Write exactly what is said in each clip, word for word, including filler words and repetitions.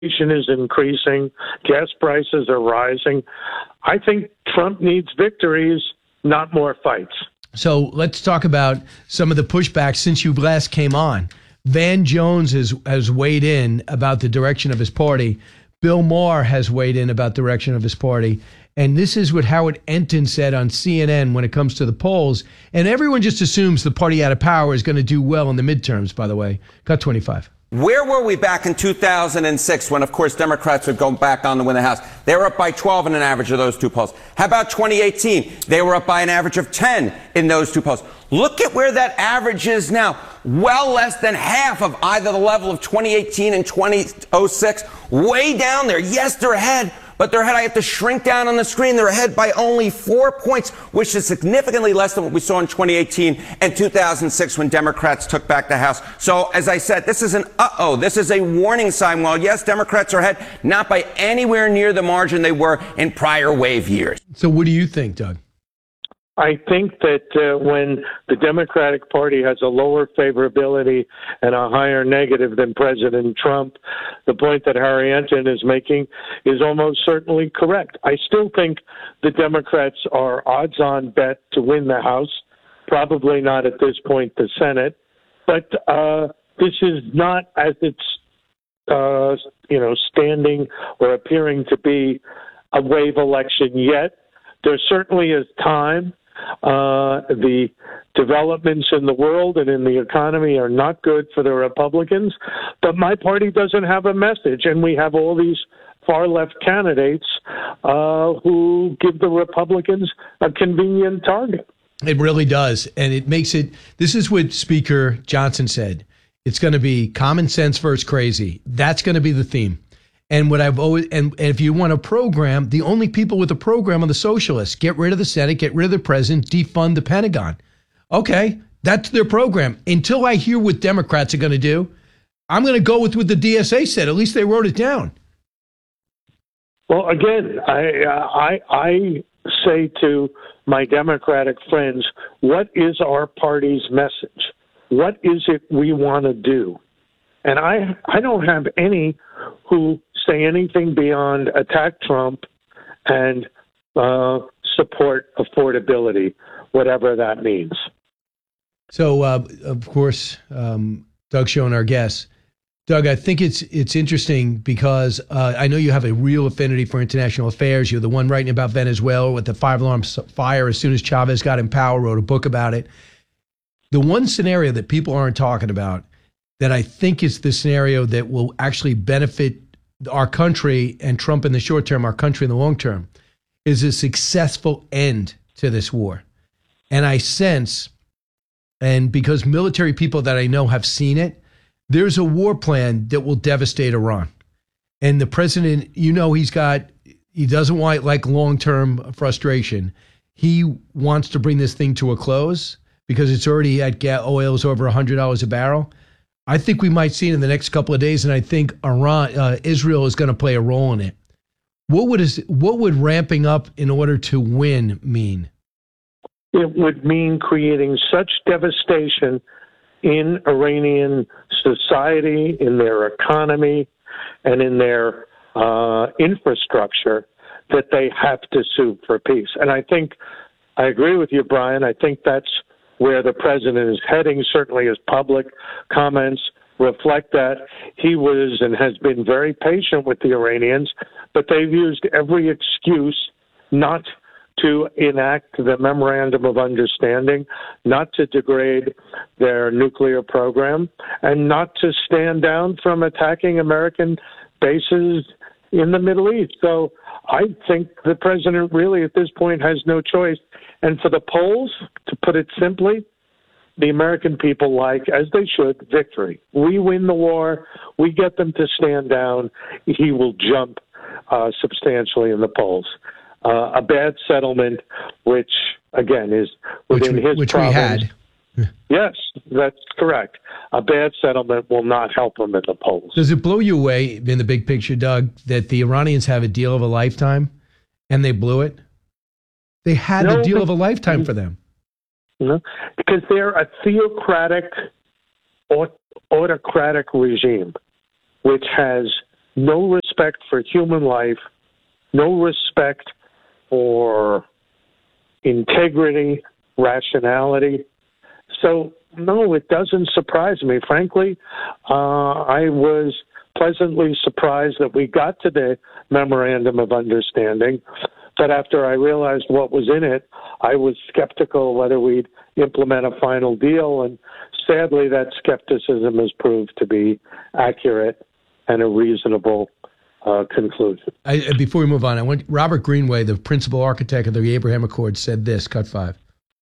inflation is increasing, gas prices are rising. I think Trump needs victories, not more fights. So let's talk about some of the pushback since you last came on. Van Jones has, has weighed in about the direction of his party. Bill Maher has weighed in about the direction of his party. And this is what Howard Enton said on C N N when it comes to the polls. And everyone just assumes the party out of power is going to do well in the midterms, by the way. Cut twenty-five. Where were we back in two thousand six when, of course, Democrats would go back on to win the House? They were up by twelve in an average of those two polls. How about twenty eighteen? They were up by an average of ten in those two polls. Look at where that average is now. Well less than half of either the level of twenty eighteen and twenty oh six. Way down there. Yes, they're ahead. But they're ahead. I have to shrink down on the screen. They're ahead by only four points, which is significantly less than what we saw in twenty eighteen and two thousand six when Democrats took back the House. So, as I said, this is an uh-oh. This is a warning sign. While, yes, Democrats are ahead, not by anywhere near the margin they were in prior wave years. So what do you think, Doug? I think that uh, when the Democratic Party has a lower favorability and a higher negative than President Trump, the point that Harry Enton is making is almost certainly correct. I still think the Democrats are odds-on bet to win the House, probably not at this point the Senate, but uh, this is not as it's uh, you know standing or appearing to be a wave election yet. There certainly is time. Uh, the developments in the world and in the economy are not good for the Republicans, but my party doesn't have a message, and we have all these far-left candidates uh, who give the Republicans a convenient target. It really does, and it makes it – this is what Speaker Johnson said. It's going to be common sense versus crazy. That's going to be the theme. And what I've always, and, and if you want a program, the only people with a program are the socialists. Get rid of the Senate, get rid of the president, defund the Pentagon. Okay, that's their program. Until I hear what Democrats are going to do, I'm going to go with what the D S A said. At least they wrote it down. Well, again, I uh, I I say to my Democratic friends, what is our party's message? What is it we want to do? And I I don't have any who say anything beyond attack Trump and uh, support affordability, whatever that means. So, uh, of course, um, Doug Schoen, our guest. Doug, I think it's it's interesting because uh, I know you have a real affinity for international affairs. You're the one writing about Venezuela with the five-alarm fire as soon as Chavez got in power, wrote a book about it. The one scenario that people aren't talking about that I think is the scenario that will actually benefit our country and Trump in the short term, our country in the long term, is a successful end to this war. And I sense, and because military people that I know have seen it, there's a war plan that will devastate Iran. And the president, you know, he's got, he doesn't want like long-term frustration. He wants to bring this thing to a close because it's already at gas, oil is over one hundred dollars a barrel. I think we might see it in the next couple of days, and I think Iran, uh, Israel is going to play a role in it. What would is, what would ramping up in order to win mean? It would mean creating such devastation in Iranian society, in their economy, and in their uh, infrastructure that they have to sue for peace. And I think, I agree with you, Brian, I think that's where the president is heading. Certainly his public comments reflect that. He was and has been very patient with the Iranians, but they've used every excuse not to enact the Memorandum of Understanding, not to degrade their nuclear program, and not to stand down from attacking American bases in the Middle East. So I think the president really at this point has no choice. And for the polls, to put it simply, the American people like, as they should, victory. We win the war. We get them to stand down. He will jump uh, substantially in the polls. Uh, a bad settlement, which, again, is within which, his which province. we had. Yes, that's correct. A bad settlement will not help him in the polls. Does it blow you away in the big picture, Doug, that the Iranians have a deal of a lifetime and they blew it? They had no, the deal of a lifetime for them. No, because they're a theocratic, autocratic regime, which has no respect for human life, no respect for integrity, rationality. So, no, it doesn't surprise me. Frankly, uh, I was pleasantly surprised that we got to the Memorandum of Understanding. But after I realized what was in it, I was skeptical whether we'd implement a final deal. And sadly, that skepticism has proved to be accurate and a reasonable uh, conclusion. I, before we move on, I want Robert Greenway, the principal architect of the Abraham Accords, said this, cut five.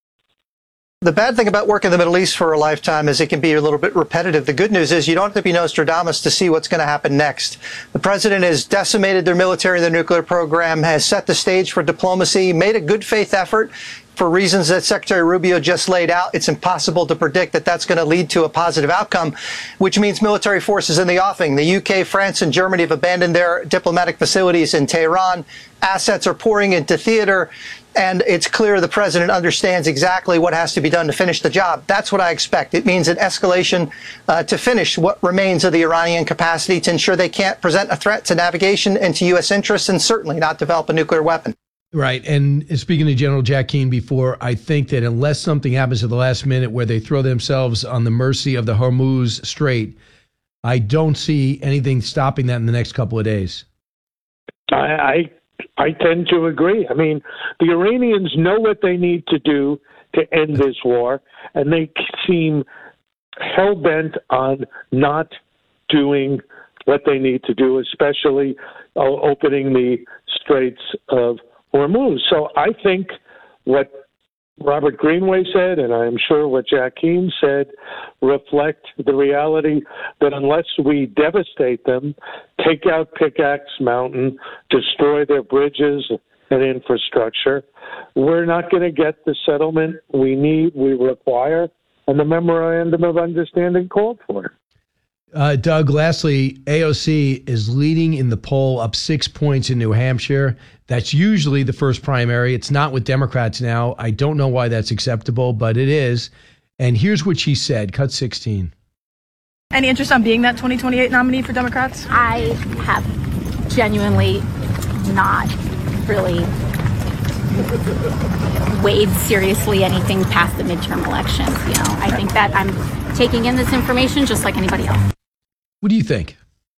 The bad thing about working in the Middle East for a lifetime is it can be a little bit repetitive. The good news is you don't have to be Nostradamus to see what's going to happen next. The president has decimated their military, their nuclear program, has set the stage for diplomacy, made a good faith effort for reasons that Secretary Rubio just laid out. It's impossible to predict that that's going to lead to a positive outcome, which means military forces in the offing. The U K, France, and Germany have abandoned their diplomatic facilities in Tehran. Assets are pouring into theater. And it's clear the president understands exactly what has to be done to finish the job. That's what I expect. It means an escalation uh, to finish what remains of the Iranian capacity to ensure they can't present a threat to navigation and to U S interests, and certainly not develop a nuclear weapon. Right. And speaking to General Jack Keane before, I think that unless something happens at the last minute where they throw themselves on the mercy of the Hormuz Strait, I don't see anything stopping that in the next couple of days. I, I I tend to agree. I mean, the Iranians know what they need to do to end this war, and they seem hell-bent on not doing what they need to do, especially uh, opening the Straits of Hormuz. So I think what Robert Greenway said, and I'm sure what Jack Keane said, reflect the reality that unless we devastate them, take out Pickaxe Mountain, destroy their bridges and infrastructure, we're not going to get the settlement we need, we require, and the Memorandum of Understanding called for. Uh, Doug, lastly, A O C is leading in the poll, up six points in New Hampshire. That's usually the first primary. It's not with Democrats now. I don't know why that's acceptable, but it is. And here's what she said, cut sixteen. Any interest on being that twenty twenty-eight nominee for Democrats? I have genuinely not really weighed seriously anything past the midterm elections. You know, I think that I'm taking in this information just like anybody else. What do you think?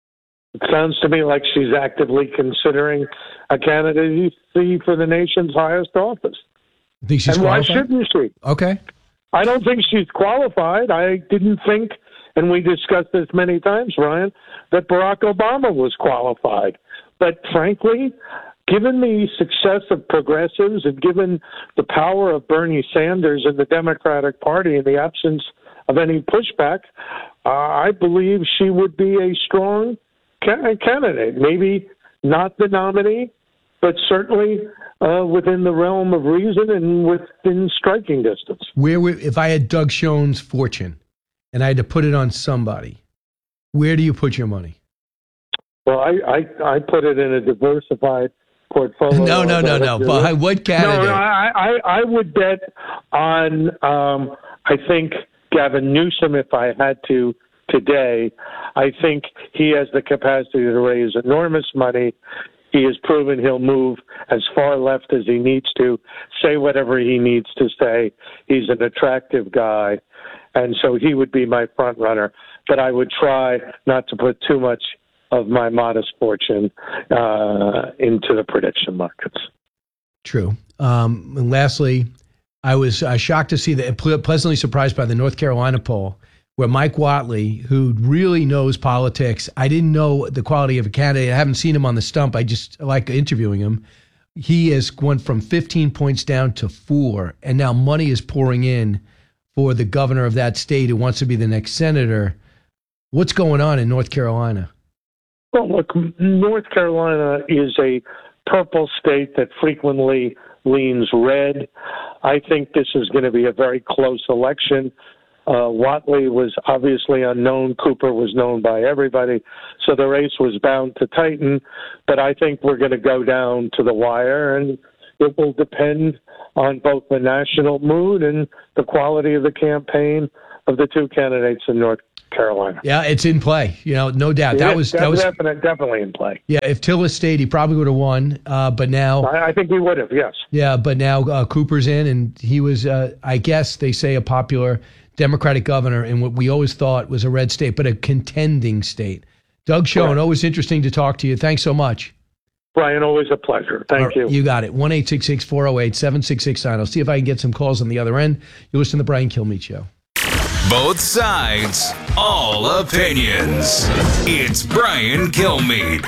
It sounds to me like she's actively considering a candidacy for the nation's highest office. Think she's and qualified? Why shouldn't she? Okay. I don't think she's qualified. I didn't think, and we discussed this many times, Ryan, that Barack Obama was qualified. But frankly, given the success of progressives and given the power of Bernie Sanders and the Democratic Party in the absence of any pushback, uh, I believe she would be a strong ca- candidate. Maybe not the nominee, but certainly uh, within the realm of reason and within striking distance. Where, we, if I had Doug Schoen's fortune and I had to put it on somebody, where do you put your money? Well, I, I, I put it in a diversified portfolio. No, no, no, no. But what candidate? No, I, I, I would bet on, um, I think, Gavin Newsom, if I had to today. I think he has the capacity to raise enormous money. He has proven he'll move as far left as he needs to, say whatever he needs to say. He's an attractive guy, and so he would be my front runner. But I would try not to put too much of my modest fortune uh, into the prediction markets. True. Um, and lastly, I was uh, shocked to see that, ple- pleasantly surprised by the North Carolina poll, where Mike Whatley, who really knows politics, I didn't know the quality of a candidate. I haven't seen him on the stump. I just like interviewing him. He has went from fifteen points down to four, and now money is pouring in for the governor of that state who wants to be the next senator. What's going on in North Carolina? Well, look, North Carolina is a purple state that frequently leans red. I think this is going to be a very close election. Uh, Whatley was obviously unknown. Cooper was known by everybody. So the race was bound to tighten. But I think we're going to go down to the wire, and it will depend on both the national mood and the quality of the campaign of the two candidates in North Carolina. Carolina. Yeah, it's in play. You know, no doubt. Yeah, that was that was definitely, definitely in play. Yeah, if Tillis stayed, he probably would have won. Uh, but now, I, I think he would have. Yes. Yeah, but now uh, Cooper's in, and he was, uh, I guess they say, a popular Democratic governor in what we always thought was a red state, but a contending state. Doug Schoen, always interesting to talk to you. Thanks so much. Brian, always a pleasure. Thank right, you. You got it. one eight six six, four oh eight, seven six six nine. I'll see if I can get some calls on the other end. You listen to the Brian Kilmeade Show. Both sides, all opinions. It's Brian Kilmeade.